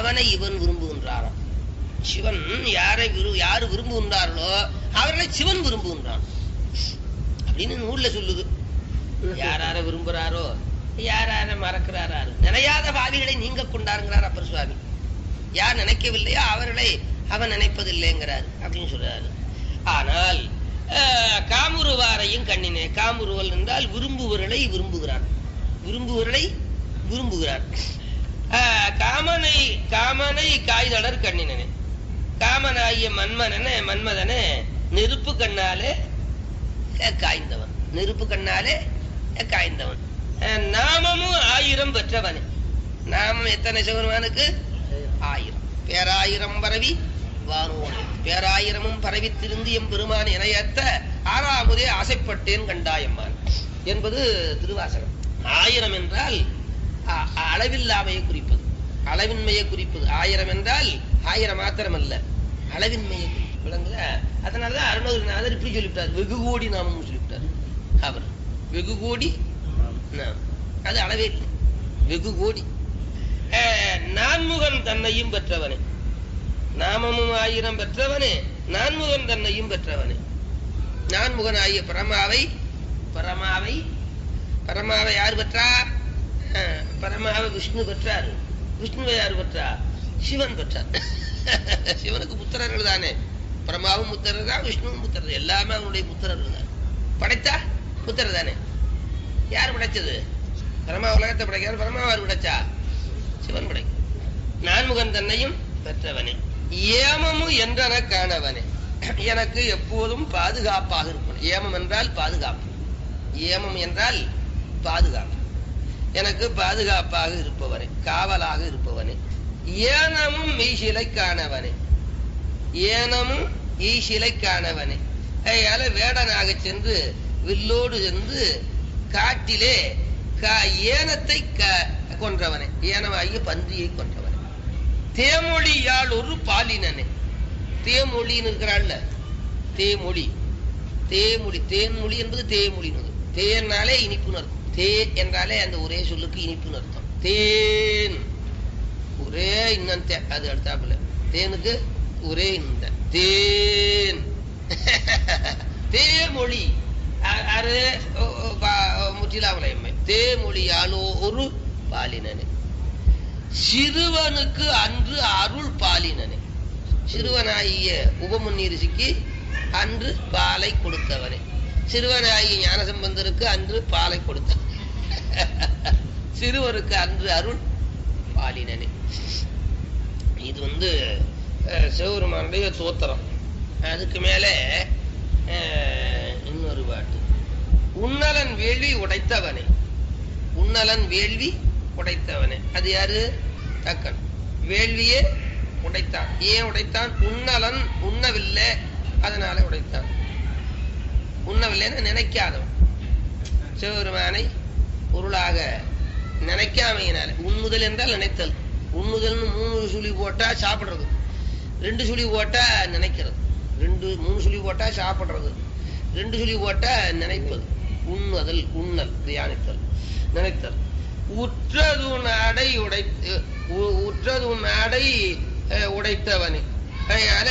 அவனை இவன் விரும்புகின்றாராம். சிவன் யாரு விரும்புகின்றார்களோ அவர்களை சிவன் விரும்புகின்றான் அப்படின்னு நூல்ல சொல்லுது. யார விரும்புறாரோ யார மறக்கிறாரோ நினையாத பாவிகளை நீங்க கொண்டாருங்கிறார் அப்பர் சுவாமி. யார் நினைக்கவில்லையோ அவர்களை அவன் நினைப்பதில்லைங்கிறார் அப்படின்னு சொல்றாரு. ஆனால் காமுருவாரையும் கண்ணினே, காமுருவல் என்றால் விரும்புவர்களை விரும்புகிறார், விரும்புவர்களை விரும்புகிறார். காமனை காய்தளர் கண்ணினே, காமனாகிய மன்மதனே நெருப்பு கண்ணாலே காய்ந்தவன், நெருப்பு கண்ணாலே காய்ந்தவன். நாமமும் 1000 பெற்றவனே, நாமம் எத்தனை சிவருமானுக்கு 1000, பேராயிரம் பரவி வானோடு பேராயிரமும் பரவி திருந்து எம் பெருமான் இணையத்த ஆறாமுதே ஆசைப்பட்டேன் கண்டாயம்மான் என்பது திருவாசகம். 1000 என்றால் அளவில்லாமையை குறிப்பது, அளவின்மையை குறிப்பது. 1000 என்றால் 1000 மாத்திரம் அல்ல, அளவின்மையை விளங்குல. அதனாலதான் அருணகிரிநாதர் இப்படி சொல்லிவிட்டார், வெகு கோடி நாமம் சொல்லிவிட்டார். அவர் வெகு கோடி நாம், அது அளவே இல்லை, வெகு கோடி. நான்முகன் தன்னையும் பெற்றவனே, நாமமும் 1000 பெற்றவனே, நான்முகன் தன்னையும் பெற்றவனே. நான்முகன் ஆகிய பரமாவை யார் பெற்றார்? பரமாவை விஷ்ணு பெற்றார். விஷ்ணுவை யார் பெற்றார்? சிவன் பெற்றார். சிவனுக்கு புத்திரர்கள் தானே, பரமாவும் புத்திரர் தான், விஷ்ணுவும் புத்திரர், எல்லாமே அவனுடைய புத்திரர்கள் தான். படைத்தா புத்திரர் தானே. யார் படைச்சது? பரமா உலகத்தை படைக்கிறார். பரமாவார் படைச்சா? சிவன் படைக்க. நான்முகன் தன்னையும் பெற்றவனே, ஏமமு என்றன காணவனே, எனக்கு எப்போதும் பாதுகாப்பாக இருப்பவன். ஏமம் என்றால் பாதுகாப்பு, ஏமம் என்றால் பாதுகாப்பு. எனக்கு பாதுகாப்பாக இருப்பவனே, காவலாக இருப்பவனே. ஏனமும் மெய்சிலை காணவனே, ஏனமும் ஈசிலை காணவனே. அதனால வேடனாக சென்று வில்லோடு சென்று காட்டிலே ஏனத்தை கொன்றவனே, ஏனமாகிய பன்றியை கொன்றவனே. தேமொழியால் ஒரு பாலினனே, தேமொழின்னு இருக்கிறாள், தேமொழி, தேமொழி, தேன்மொழி என்பது தேமொழி. தேன்னாலே இனிப்புன்னு அர்த்தம், தே என்றாலே அந்த ஒரே சொல்லுக்கு இனிப்புன்னு அர்த்தம். தேன் ஒரே இன்னும் அது அடுத்தாப்புல, தேனுக்கு ஒரே இந்த தேன். தேமொழி முற்றிலாமலை தேமொழியாலோ ஒரு பாலினனே. சிறுவனுக்கு அன்று அருள் பாலினனே, சிறுவனாகிய உபமுன்னி ரிஷிக்கு அன்று பாலை கொடுத்தவனே, சிறுவனாகிய ஞானசம்பந்தருக்கு அன்று பாலை கொடுத்த சிறுவருக்கு அன்று அருள் பாலினனே. இது சிவபெருமானுடைய தோத்திரம். அதுக்கு மேல இன்னொரு பாட்டு, உன்னலன் வேள்வி உடைத்தவனே, உன்னலன் வேள்வி உடைத்தவனே. அது யாரு? தக்கன். வேள்வியே உடைத்தான். ஏன் உடைத்தான்? உன்னலன் உண்ணவில்லை, அதனால உடைத்தான். உண்ணவில்லைன்னு நினைக்காதவன், சிவபெருமானை பொருளாக நினைக்காமையினால. உண்ணுதல் என்றால் நினைத்தல். உண்ணுதல்னு 3 சுழி போட்டா சாப்பிடுறது, 2 சுழி போட்டா நினைக்கிறது, 3 சுழி போட்டா சாப்பிடுறது, 2 சுழி போட்டா நினைப்பது. உண்ணுதல், உண்ணல், தியானித்தல், நினைத்தல். உற்றது நாடை உடைத்தவனே. அதனால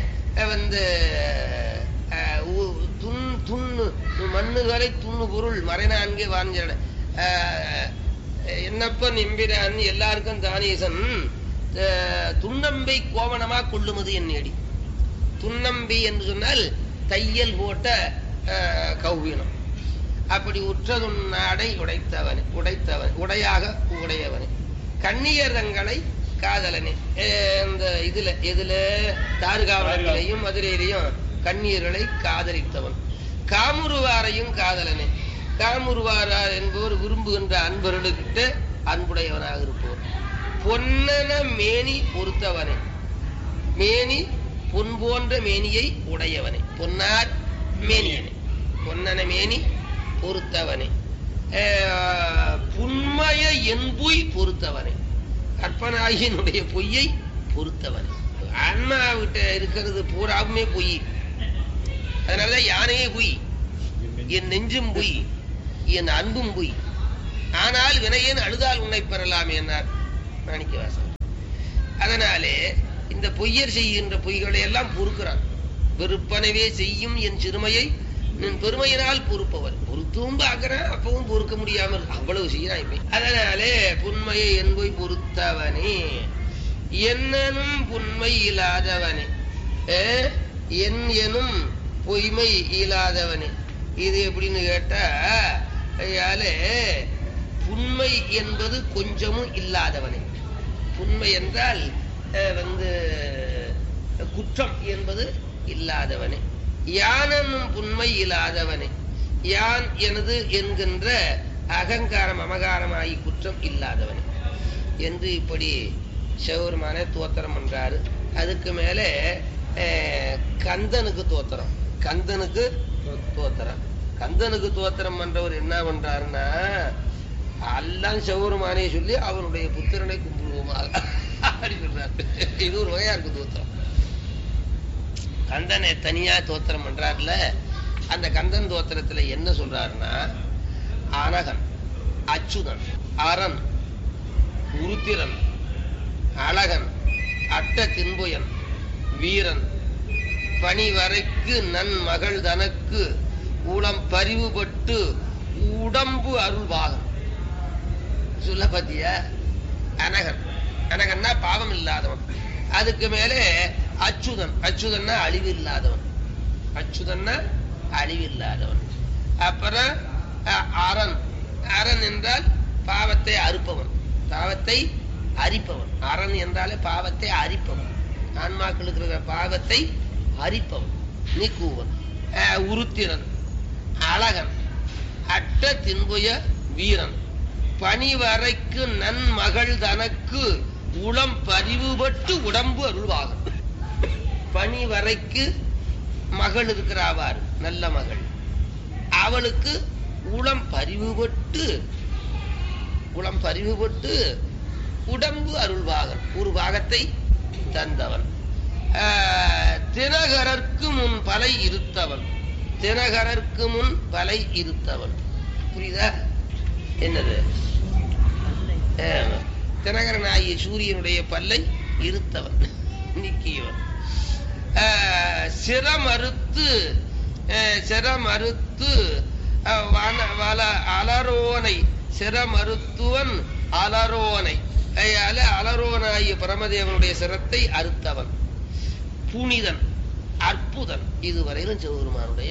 மண்ணுகளை துண்ணு பொருள் மறைநான்கே வாங்கிற என்னப்பன் எம்பிரான் எல்லாருக்கும் தானேசன் துண்ணம்பை கோவணமா கொள்ளுமது என் நேடி. துண்ணம்பி என்று சொன்னால் தையல் போட்ட கௌவீனம். அப்படி உற்றதுன் நாடை உடைத்தவனே, உடையாக உடையவனே. கண்ணியரங்களை காதலனே. இந்த இதுல தார்காவலையும் மதுரையிலையும் கண்ணியர்களை காதலித்தவன். காமுருவாரையும் காதலனே. காமுருவாரார் என்பவர் விரும்புகின்ற அன்பர்களுக்கிட்ட அன்புடையவனாக இருப்பவர். பொன்னன மேனி பொறுத்தவனே, மேனி பொன் போன்ற மேனியை உடையவனே, பொன்னார் மேனியனே, பொன்னன மேனி பொறுத்தவனே. புன்மய என்புய் பொறுத்தவனே, கற்பனாகியனுடைய பொய்யை பொறுத்தவனே. ஆன்மா விட்ட இருக்கிறது பூராவுமே பொய். அதனாலதான் யானையே பொய், என் நெஞ்சும் பொய், என் அன்பும் பொய். ஆனால் வினையேன் அழுதால் உன்னை பெறலாம் என்னார் மாணிக்கவாசகர். அதனாலே இந்த பொய்யர் செய்கின்ற பொய்களை எல்லாம் பொறுக்கிறான். வெறுப்பனவே செய்யும் என் சிறுமையை நின் பெருமையினால் பொறுப்பவர். பொறுத்தும் பார்க்கிறேன், அப்பவும் பொறுக்க முடியாமல் அவ்வளவு செய்யறான். அதனாலே புண்மையை என்பை பொறுத்தவனே, என்னனும் புண்மை இல்லாதவனே, என் எனும் பொய்மை இல்லாதவனே. இது எப்படின்னு கேட்டா, புண்மை என்பது கொஞ்சமும் இல்லாதவனே. புண்மை என்றால் குற்றம் என்பது இல்லாதவனே. யானும் புண்மை இல்லாதவனே, யான் எனது என்கின்ற அகங்காரம் அமகாரமாகி குற்றம் இல்லாதவனே என்று இப்படி சிவபெருமான தோத்திரம் பண்றாரு. அதுக்கு மேல கந்தனுக்கு தோத்திரம். கந்தனுக்கு தோத்திரம். கந்தனுக்கு தோத்திரம் பண்றவர் என்ன பண்றாருன்னா, எல்லாம் சிவபெருமானே சொல்லி அவனுடைய புத்திரனை கும்பிடுவோமாக அப்படி சொல்றாரு. இது ஒரு வகையா இருக்கு தோத்திரம். கந்தனை தனியா தோத்திரம் பண்றாருல, அந்த கந்தன் தோத்திரத்துல என்ன சொல்றாருன்னா, அனகன், அச்சுதன், அரண், உருத்திரன், அழகன், அட்ட தின்புயன், வீரன், பணிவரைக்கு நன் மகள் தனக்கு உளம் பரிவுபட்டு உடம்பு அருள்வாகன். சொல்ல பத்தியா? அனகன், அனகன்னா பாவம் இல்லாதவன். அதுக்கு மேலே அச்சுதன், அச்சுதன்னா அழிவு இல்லாதவன். அச்சுதன்னா அழிவு இல்லாதவன். அப்புறம் அரண், அரண் என்றால் பாவத்தை அறுப்பவன், பாவத்தை அரிப்பவன். அரண் என்றாலே பாவத்தை அரிப்பவன், ஆன்மாக்களுக்கு இருக்கிற பாவத்தை அரிப்பவன், நீக்குவன். உருத்திரன், அழகன், அட்ட தின்புய வீரன், பணிவரைக்கு நன் மகள் தனக்கு உளம் பரிவுபட்டு உடம்பு அருள்வாகன். பணிவரைக்கு மகள் இருக்கிறாவார், நல்ல மகள், அவளுக்கு உளம் பரிவுபட்டு உடம்பு அருள்வாகன், ஒரு பாகத்தை தந்தவன். தினகரற்கு முன் பலை இருத்தவன், தினகரற்கு முன் பலை இருத்தவன். புரியுதா? என்னது? தினகரனாகிய சூரியனுடைய பல்லை இருத்தவன், நீக்கியவன். சிரமறுத்து அலரோனை, சிரமறுத்துவன் அலரோனை, அலரோனாகிய பரமதேவனுடைய சிரத்தை அறுத்தவன். புனிதன், அற்புதன். இதுவரையிலும் சிவபெருமானுடைய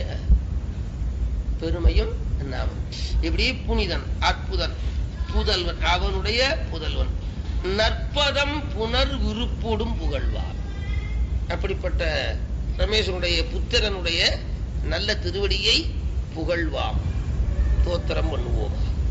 பெருமையும் நாமம். இப்படி புனிதன், அற்புதன், புதல்வன், அவனுடைய புதல்வன். நற்பதம் புனர் விருப்போடும் புகழ்வார். அப்படிப்பட்ட ரமேசனுடைய புத்திரனுடைய நல்ல திருவடியை புகழ்வாம், தோத்திரம் பண்ணுவோம்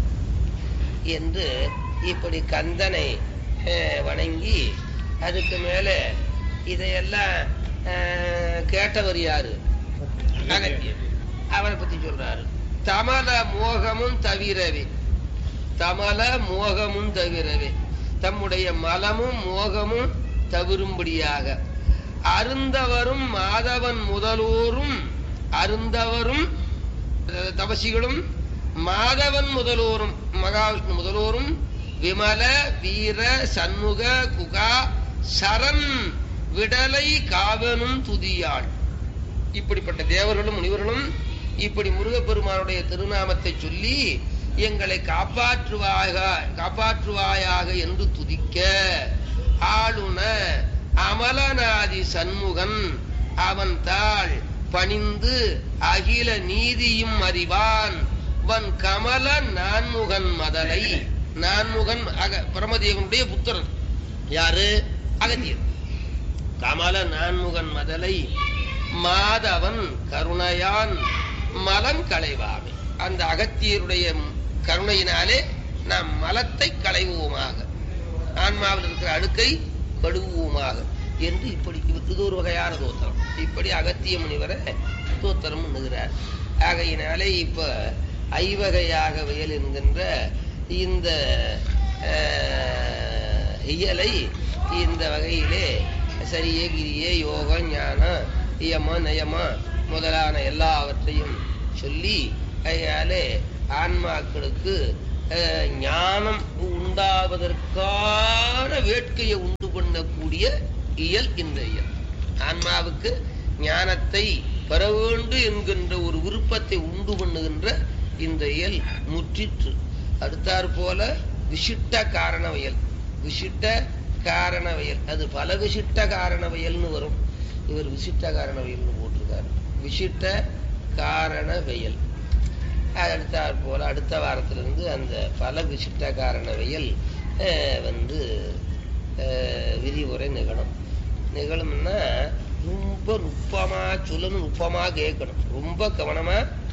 என்று இப்படி கந்தனை வணங்கி, அதுக்கு மேல இதையெல்லாம் கேட்டவர் யாரு? அகத்தியர். அவரை பத்தி சொல்றாரு. தமல மோகமும் தவிரவே, தமல மோகமும் தவிரவே, தம்முடைய மலமும் மோகமும் தவிரும்படியாக அருந்தவரும் மாதவன் முதலோரும், அருந்தவரும் தபசிகளும் மாதவன் முதலோரும், மகாவிஷ்ணு முதலோரும், விமல வீர சண்முக குகா சரண் விடலை காவனும் துதியாள். இப்படிப்பட்ட தேவர்களும் முனிவர்களும் இப்படி முருகப்பெருமானுடைய திருநாமத்தை சொல்லி எங்களை காப்பாற்றுவாயாக என்று துதிக்க, ஆளுன அமலநாதி சண்முகன் அவன் தாள் பணிந்து அகில நீதியும் அறிவான் வன் கமல நான்முகன் மதலை. நான்முகன் பரமதேவனுடைய புத்திரன் யாரு? அகத்தியர். கமல நான்முகன் மதலை மாதவன் கருணையான் மலம் களைவாமே. அந்த அகத்தியருடைய கருணையினாலே நாம் மலத்தை களைவோமாக, ஆன்மாவில் இருக்கிற அழுக்கை கழுவுவோமாக என்று இப்படி இது ஒரு வகையான தோத்திரம். இப்படி அகத்திய முனிவரை தோத்திரம் பண்ணுகிறார். ஆகையினாலே இப்ப ஐவகையாக வயல் என்கின்ற இந்த இயலை இந்த வகையிலே சரியே கிரியே யோகம் ஞானம் இயம நயம முதலான எல்லாவற்றையும் சொல்லி, கையாலே ஆன்மாக்களுக்கு ஞானம் உண்டாவதற்கான வேட்கையை உண்டு பண்ணக்கூடிய இயல் இந்த இயல். ஆன்மாவுக்கு ஞானத்தை பெற வேண்டும் என்கின்ற ஒரு விருப்பத்தை உண்டு பண்ணுகின்ற இந்த இயல் முற்றிற்று. அடுத்தாற் போல விசிட்ட காரணவியல். விசிட்ட காரணவியல் அது பல விசிட்ட காரணவியல்னு வரும். இவர் விசிட்ட காரணவியல்னு போட்டிருக்காரு. விசிட்ட காரணவியல். அடுத்தாற் போல அடுத்த வாரத்திலிருந்து அந்த பல விசிட்ட காரணவியல் விரிவுரை நிகழும்னா ரொம்ப நுட்பமா சொல்லணும், நுட்பமா கேட்கணும், ரொம்ப கவனமா